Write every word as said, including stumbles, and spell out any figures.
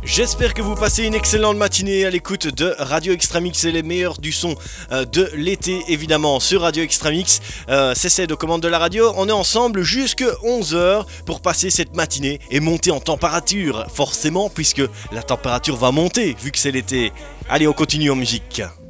J'espère que vous passez une excellente matinée à l'écoute de Radio Extramix et les meilleurs du son euh, de l'été évidemment sur Radio Extramix. Euh, c'est Ced aux commandes de la radio, on est ensemble jusqu'à onze heures pour passer cette matinée et monter en température forcément puisque la température va monter vu que c'est l'été. Allez, on continue en musique.